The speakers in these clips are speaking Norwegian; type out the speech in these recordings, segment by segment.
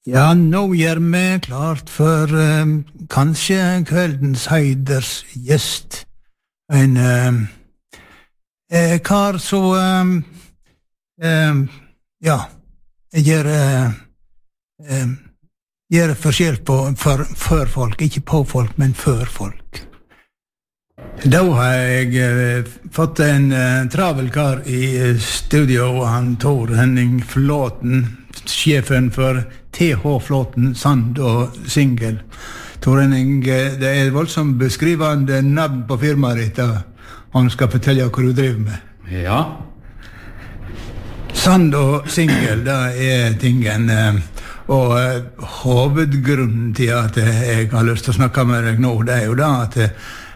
Ja, nå gjør vi klart for kanskje kveldens heiders gjest. En kar som ja, gjør forskjell på for folk, ikke på folk, men for folk. Da har jeg fått en travel kar i studio, han Tor Henning Flåten, sjefen for TH Flåten, Sand og Singel. Tor Henning, det er voldsomt beskrivende navn på firmaet ditt, han skal fortelle hva du driver med. Ja. Sand og Singel, det er tingen, og hovedgrunnen til at jeg har lyst til å snakke med deg nå, det er jo da at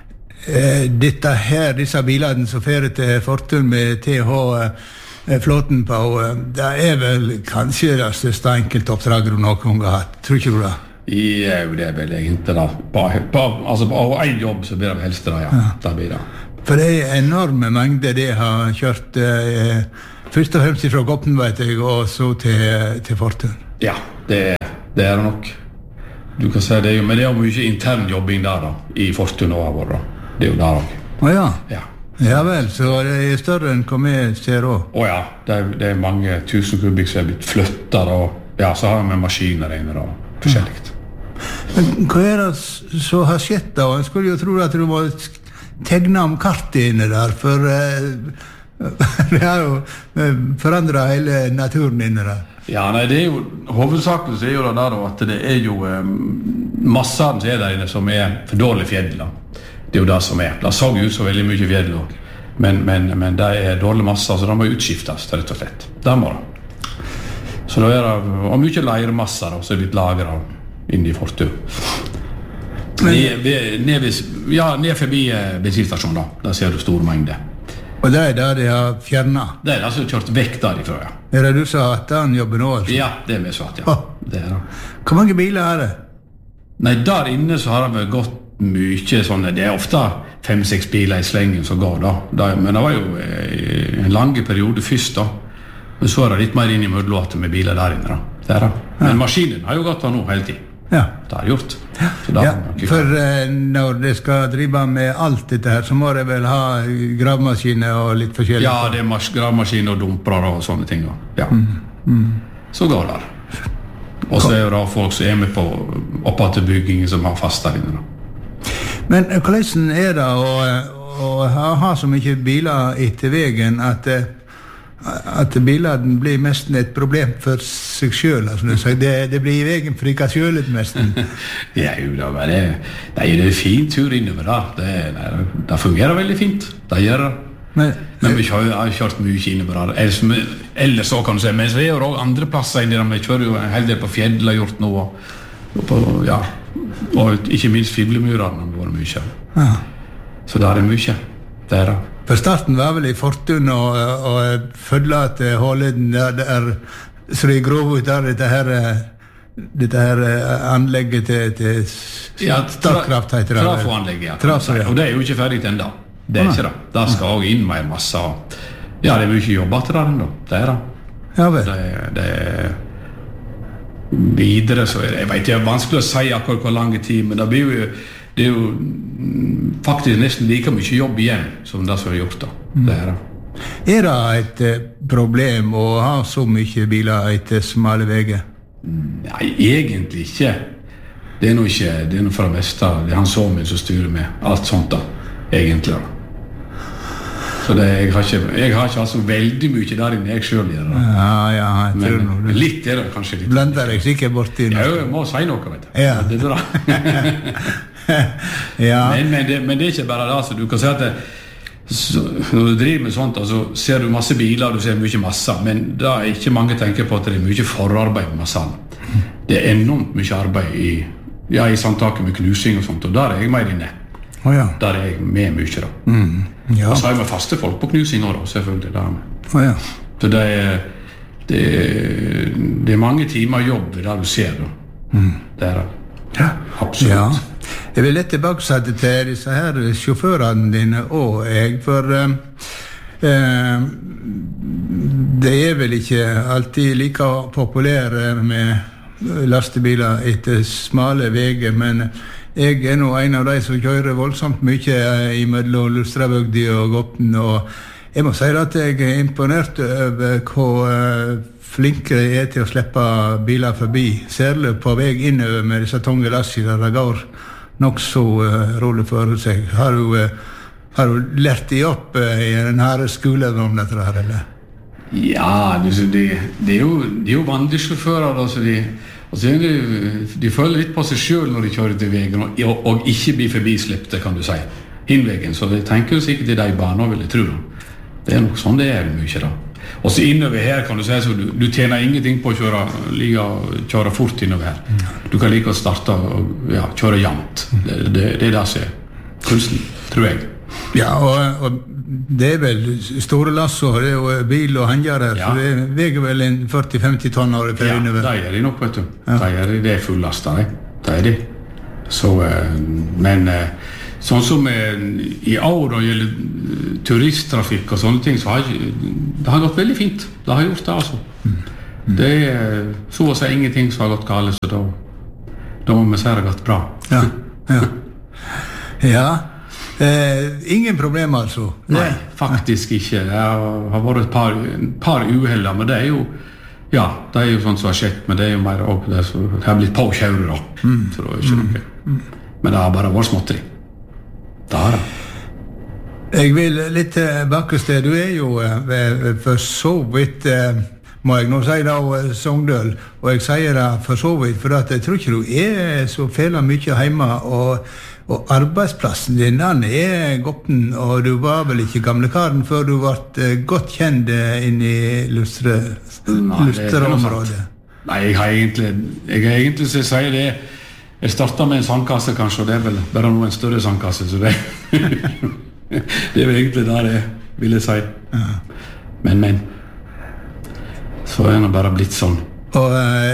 disse bilene som fører til Fortun med TH Flåten på, det er vel kanskje det største enkeltoppdraget du noen gang har hatt, tror ikke du det? Ja, det er vel egentlig da. Altså på en jobb så blir det helst det, ja. Det blir det. For det er enorme mengder det har kjørt, først og fremst fra Goppen, vet jeg, og så til Fortun. Ja, det er det nok. Du kan si det, men det er jo mye intern jobbing der da, i Fortun og vår da. Det er jo der også. Åja. Ja. Ja vel, så det er større enn hva vi ser også. Åja, det er mange tusen kubikk som er blitt flyttet, og ja, så har vi maskiner inne og forskjellig. Men hva er det som har skjedd da? Jeg skulle jo tro at du må tegne om kartet inne der, for det har jo forandret hele naturen inne der. Ja, nei, det er jo, hovedsakelig så er jo det der at det er jo massene som er der inne som er for dårlige fjell da. Det er jo det som er. Det så jo så veldig mye fjell også. Men det er dårlig masse, så det må utskiftes, rett og slett. Det må det. Så da er det og mye leirmasser som er blitt lagret inn i Fortun. Ned forbi bensinstasjonen da. Der ser du stor mengde. Og det er der de har fjernet? Det er altså kjørt vekk derifra, ja. Er det du sa at den jobber nå? Altså? Ja, det er vi svart, ja. Det er det. Hvor mange biler er det? Nei, der inne så har det gått mye sånne, det er ofte 5-6 biler i slengen som går da. Men det var jo en lang periode først da. Men så er det litt mer inn i mødlåter med biler der inne da. Det er det. Men maskinen har jo gått da nå hele tiden. Ja. Det har gjort. Ja, for når det skal drive med alt dette her, så må det vel ha gravmaskiner og litt forskjellig? Ja, det er gravmaskiner og dumper og sånne ting. Ja. Så går det. Og så er det folk som er med på oppaterbyggingen som har fast der inne da. Men hvordan er det å ha så mye biler etter veien at bilene blir mest et problem for seg selv? Altså, det blir i veien for ikke selv litt mest. Ja, men det er en fin tur innover der. Det fungerer veldig fint. Det gjør det. Men vi har kjørt mye innover der. Ellers så kan du si, men så er det jo andre plasser inni der. Vi kjører jo en hel del på fjellet har gjort noe. Ja, og ikke minst Fiblemyrene har vært mye. Ja. Så det er mye. Det er det. For starten var vel i Fortun og følge at Håleden der så de grov ut der dette her anlegget til Statkraft heter det. Trafoanlegget, ja. Og det er jo ikke ferdig enda. Det er ikke det. Det skal også inn med masse. Ja, det er mye jobbet til det enda. Det er det. Ja vel. Det er videre så jeg vet det er vanskelig å si akkurat hvor lang tid, men det er jo faktisk nesten like mye jobb igjen som det som er gjort da. Det er det. Er det et problem å ha så mye biler etter smale veier? Nei, egentlig ikke. Det er noe for det meste. Det er han som styrer med alt sånt da, egentlig da. Så jeg har ikke altså veldig mye der inne jeg selv gjør det. Ja, jeg tror noe. Men litt er det kanskje litt. Blender jeg sikkert bort i noe. Ja, jeg må si noe, vet du. Ja. Det er bra. Ja. Men det er ikke bare det, så du kan si at når du driver med sånt, så ser du masse biler, du ser mye masse, men da er ikke mange tenker på at det er mye forarbeid med massene. Det er enormt mye arbeid i samtaket med knusing og sånt, og der er jeg mer inne. Ja. Der er jeg med mye da. Ja. Og så har jeg med faste folk på knusing også, selvfølgelig. Ja. Så det er mange timer jobb der du ser da. Det er det. Ja. Absolutt. Ja. Jeg vil litt tilbake til disse her sjåførene dine og jeg, for det er vel ikke alltid like populære med lastebiler etter smale veger, men jeg nå en av de som kjører voldsomt mye imellom Lustrabygdi og Gopten, og jeg må si at jeg imponert over hvor flinke de til å slippe biler forbi, særlig på vei innover med disse tunge lasser der det går nok så rolig for seg. Har du lært de opp i den her skolen om dette her, eller? Ja, det er jo vandresjåfører, altså de føler litt på seg selv når de kjører til veien, og ikke blir forbislippte, kan du si, hinvegen, så de tenker jo sikkert i de baner, vil jeg tro. Det er nok sånn det er mye da. Og så innover her kan du si, så du tjener ingenting på å kjøre fort innover her. Du kan like å starte og kjøre jevnt. Det er det som er kunsten, tror jeg. Ja, og det er vel store lasser, det er jo bil og handgjere, så det veger vel en 40-50 tonn over per innover. Ja, det er de nok, vet du. Det er fulllastet, det er det. Så, men sånn som i år når det gjelder turisttrafikk og sånne ting, så det har gått veldig fint. Det har gjort det, altså. Det er så å si ingenting som har gått galt, så da må vi si det har gått bra. Ja. Ingen problem, altså? Nei, faktisk ikke. Det har vært et par uheller, men det er jo det er jo sånt som har skjedd, men det er jo mer det har blitt påkjøret da. Så det er ikke noe. Men det har bare vært småtteri. Det har det. Jeg vil litt tilbake til, du er jo for så vidt, må jeg nå si da, Sogndøl, og jeg sier det for så vidt, for at jeg tror ikke du er så fæla mye hjemme, og arbeidsplassen din, den er Gopten, og du var vel ikke gamle karen før du ble godt kjent inn i Luster-området. Nei, jeg har egentlig så jeg sier det, jeg startet med en sandkasse kanskje, og det er vel bare noe en større sandkasse, så det det er vel egentlig der det vil jeg si. Men så er det bare blitt sånn. Og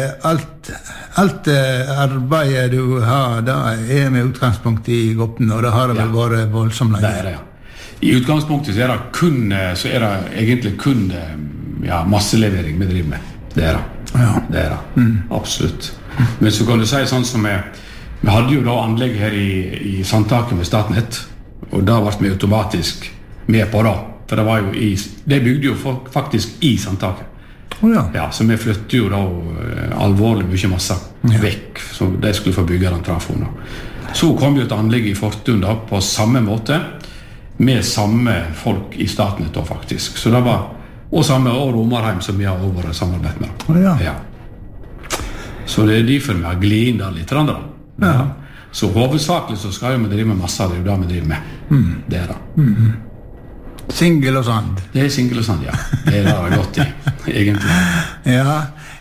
alt arbeidet du har, da er med utgangspunkt i Gopten, og det har vel vært voldsomt lenge. Det er det, I utgangspunktet så er det egentlig kun masselevering vi driver med. Det er det. Absolutt. Men så kan du si sånn som vi hadde jo da anlegg her i Sandtaket med Statnett, og da ble vi automatisk med på det, for det var jo det bygde jo faktisk i Sandtaket. Så vi flyttet jo da alvorlig mye masse vekk, så de skulle få bygge den trafoen. Så kom jo et anlegg i Fortun da, på samme måte, med samme folk i Statnett da faktisk. Så det var, og samme Romarheim som vi har over samarbeid med. Så det er derfor vi har glidd inn der litt da. Så hovedsakelig så skal vi drive med masse, det er jo det vi driver med. Det er det. Singel og sand. Det er singel og sand, Det er det godt i, egentlig. Ja,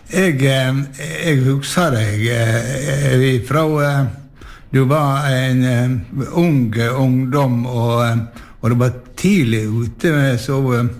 jeg husker deg fra du var en ungdom, og du var tidlig ute med så,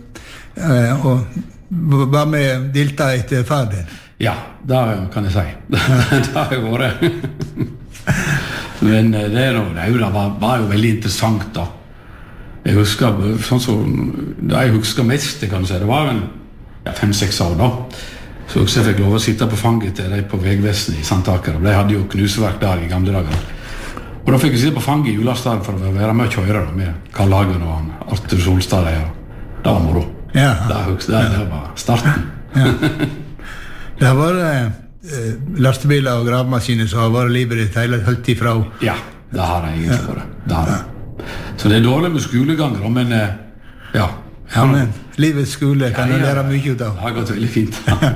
og var med delta etter faderen. Ja, det kan jeg si. Det har jo vært. Men det var jo veldig interessant da. Jeg husker, sånn som det jeg husker mest, kan du si, det var vel 5-6 år da. Så jeg fikk lov å sitte på fanget til de på Vegvesenet i Sandtaket. De hadde jo knuseverk der i gamle dager. Og da fikk jeg sitte på fanget i Julastad for å være med å kjøre da, med Karl Hagen og Arthur Solstad. Det var moro. Det var starten. Det har vært lastebiler og gravemaskiner som har vært livet ditt hele hølt ifra. Ja, det har det egentlig vært. Det har det. Så det er dårlig med skoleganger, men men livets skole kan du lære mye ut av. Det har gått veldig fint.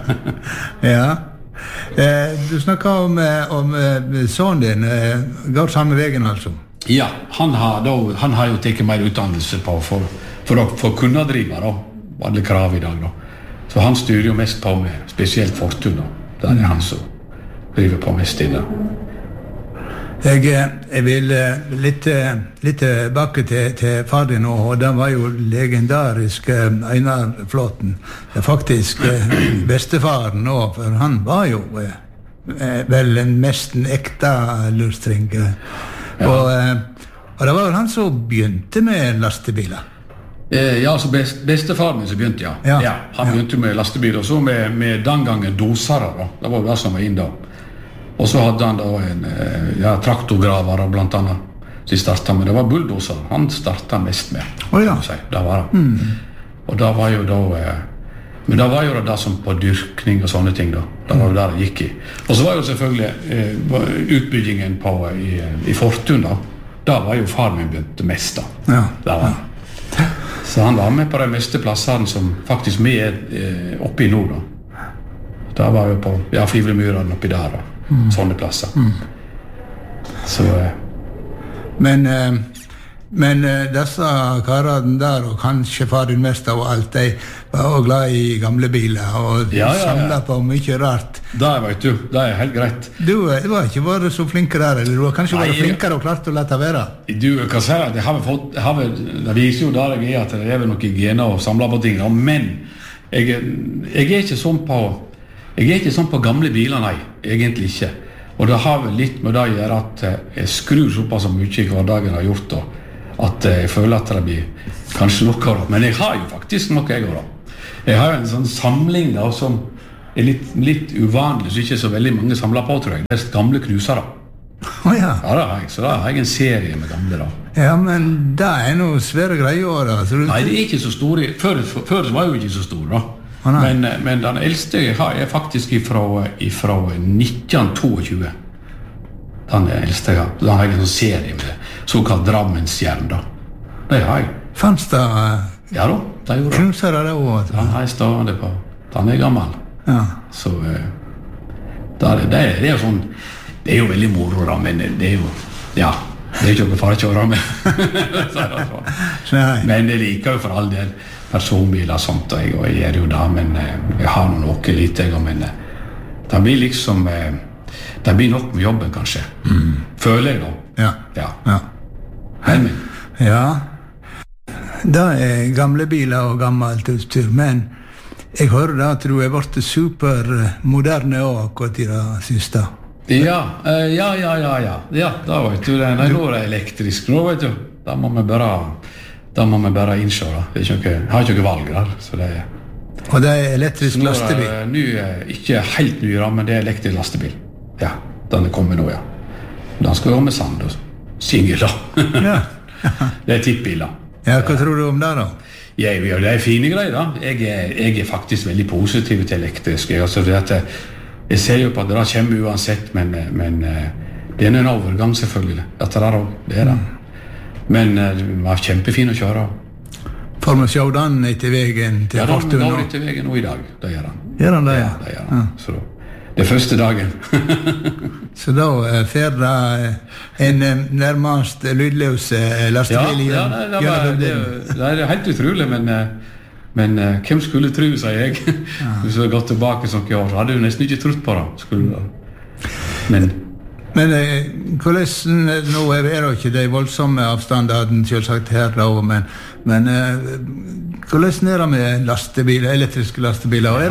Du snakket om sønnen din, går samme veien altså? Ja, han har jo tatt mer utdannelse på for å kunne drive da, alle krav i dag da. Så han styrer jo mest på med spesielt Fortun da. Det er han som driver på mest i det. Jeg vil litt tilbake til far din, og den var jo legendarisk Einar Flåten. Det er faktisk bestefaren nå, for han var jo vel en nesten ekte lustring. Og det var vel han som begynte med lastebiler. Ja, så bestefaren min som begynte, han begynte med lastebiler, og så med den gangen dosere da. Det var jo det som var inn da. Og så hadde han da en traktorgraver blant annet. De startet med, det var bulldoser. Han startet mest med. Det var det. Og da var jo da... Men da var jo det som på dyrkning og sånne ting da. Da var det der det gikk i. Og så var jo selvfølgelig utbyggingen i Fortun da. Da var jo far min begynte mest da. Ja. Der var det. Så han var med på de meste plassene som faktisk vi oppe i nord da. Da var jo på, Fivlemyrene oppi der da. Sånne plasser. Så... Men disse karene der, og kanskje far din mest av alt, de var også glad i gamle biler og samlet på mye rart. Det vet du, det helt greit. Du var ikke vært så flinke der, eller du har kanskje vært flinkere og klart å lette være? Du kan si at det viser jo der jeg at det noen gener og samler på ting, men jeg ikke sånn på gamle biler, nei, egentlig ikke. Og det har vel litt med det å gjøre at jeg skrur såpass mye i hverdagen har gjort da, at jeg føler at det blir kanskje noe da. Men jeg har jo faktisk noe jeg da. Jeg har jo en sånn samling da, som litt uvanlig, så ikke så veldig mange samler på, tror jeg. Det gamle knusere. Ja, det har jeg. Så da har jeg en serie med gamle da. Ja, men det noe svære greier da. Nei, det ikke så store. Før var jo ikke så stor da. Men den eldste jeg har faktisk fra 1922. Den eldste jeg har. Den har jeg en sånn serie med det. Såkalt Drammensjern da. Det har jeg. Fanns det? Ja da, det gjorde det. Knusere det også? Den har jeg stående på. Den gammel. Ja. Så det jo sånn, det jo veldig moro da, men det jo, det ikke noe far å kjøre med. Men jeg liker jo for all del personbiler og sånt, og jeg gjør jo det, men jeg har noe lite, men det blir liksom, det blir nok med jobben kanskje. Føler jeg da. Ja. Men. Ja. Det gamle biler og gammelt utstyr, men jeg hører da at du vært supermoderne også akkurat i det siste. Ja, da vet du det. Nå det elektrisk, nå vet du. Da må vi bare innse da. Jeg har ikke noe valg der. Så det og det elektrisk lastebil? Ikke helt ny, men det elektrisk lastebil. Ja, den kommet nå, ja. Den skal gå med sand og singel da. Ja. Det tippbil da. Ja, hva tror du om det da? Ja, det fine greier da. Jeg faktisk veldig positiv til elektrisk. Jeg ser jo på at det kommer uansett, men det en overgang selvfølgelig. Det det. Men det var kjempefin å kjøre. Får vi se den etter veien til Fortun? Ja, den går etter veien nå i dag. Det gjør han. Gjør han det? Ja, det gjør han. Så det første dagen. Så da fer det en nærmest lydløs lastebil det helt utrolig, men hvem skulle tro, sier jeg. Hvis jeg gått tilbake som år, så hadde jeg nesten ikke trodd på det. Men hvordan, nå det ikke de voldsomme avstandene selvsagt her da, men hvordan det med lastebiler, elektriske lastebiler?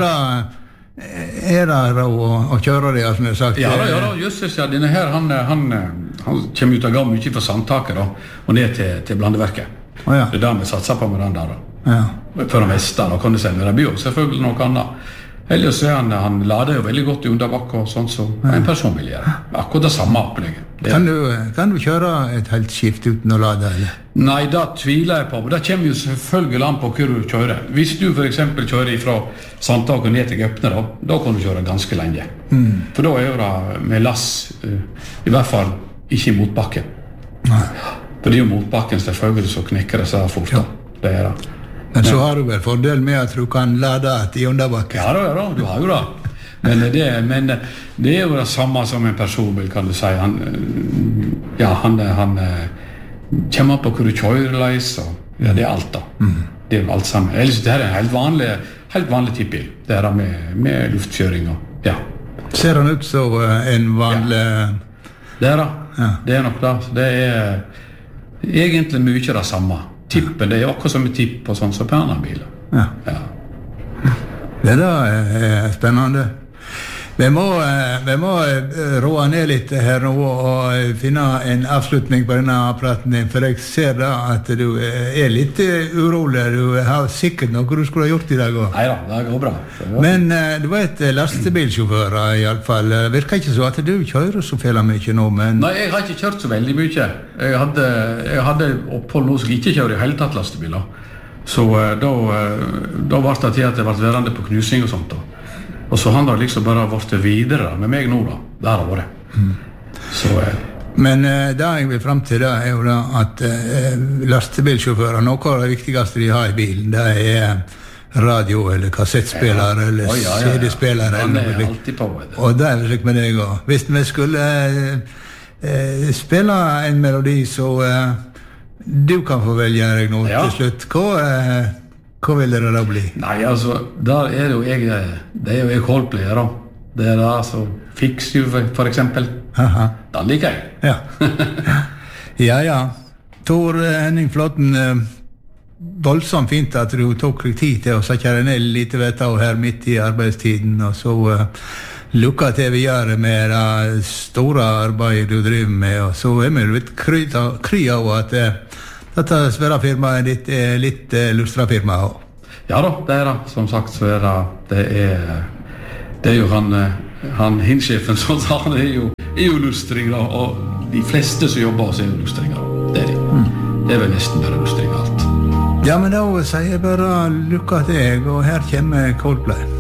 Det å kjøre det, som jeg har sagt? Ja, just det. Denne her, han kommer ut av gammel mye fra sandtaket da, og ned til blandeverket. Ja. Det der vi satser på med den der da. Ja. For det meste, da kan du si, men det blir jo selvfølgelig noe annet. Ellers han lader jo veldig godt i underbakke og sånn som en person vil gjøre. Akkurat det samme opplegget. Kan du kjøre et helt skift uten å lade, eller? Nei, det tviler jeg på, men det kommer jo selvfølgelig an på hvor du kjører. Hvis du for eksempel kjører fra Sandtak og ned til Gøpne, da kan du kjøre ganske lenge. For da jo det med lass, i hvert fall ikke i motbakken. Nei. For det jo motbakken selvfølgelig så knekker det seg fort. Ja. Det det. Men så har du vel fordel med at du kan lade i underbakken. Ja, du har jo det. Men det jo det samme som en personbil, kan du si. Han kommer på hvor du kjører leis, og det alt da. Det jo alt sammen. Ellers det en helt vanlig tippbil. Det det med luftkjøring og, ja. Ser han ut som en vanlig... Det da. Ja. Det nok da. Det egentlig mye det samme. Tippen, det akkurat som et tipp og sånn som på andre biler. Ja. Det da spennende. Vi må roe ned litt her nå og finne en avslutning på denne praten din, for jeg ser da at du litt urolig. Du har sikkert noe du skulle ha gjort I dag også. Neida, det går bra. Men du vet, lastebilsjåfør I alle fall. Virker ikke så at du kjører så fælt mye nå, men... Nei, jeg har ikke kjørt så veldig mye. Jeg hadde opphold nå som ikke kjører I hele tatt lastebiler. Så da var det til at jeg ble værende på knusing og sånt da. Og så han har liksom bare vært videre med meg nå da. Det har vært. Så... Men det jeg vil frem til da jo da at lastebilsjåfører, noe av det viktigste de har I bilen, det radio eller kassettspiller eller CD-spiller. Han alltid på. Og det slik med deg også. Hvis vi skulle spille en melodi, så du kan få velge deg nå til slutt. Hva vil det da bli? Nei, altså, der jo jeg, det jo jeg Coldplay da. Det det altså Fix You for eksempel. Aha. Den liker jeg. Ja. Ja. Tor Henning Flåten, voldsomt fint at du tok tid til å sette deg ned litt vedtav her midt I arbeidstiden, og så lukka til videre med det store arbeidet du driver med, og så vi litt kry av at dette svære firmaet ditt litt lustrafirma også. Ja da, det det. Som sagt så det jo han hinsjefen som sa, han jo lustring da, og de fleste som jobber hos jo lustringer. Det de. Det vel nesten bare lustring alt. Ja, men da sier jeg bare lykke til deg, og her kommer Coldplay.